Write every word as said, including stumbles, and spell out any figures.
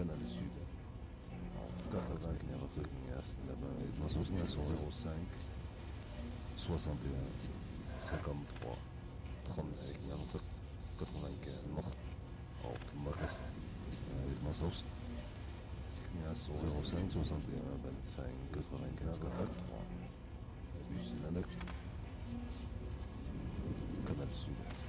Canal Sud. quatre-vingts kilomètres là-bas. Sur zéro cinq, soixante et un, cinquante-trois, trente-six, quatre-vingt-quinze. Modeste. Massos. zéro cinq, soixante et un, vingt-cinq, quatre-vingt-quinze, quatre-vingt-trois. Bus Nanak. Canal Sud.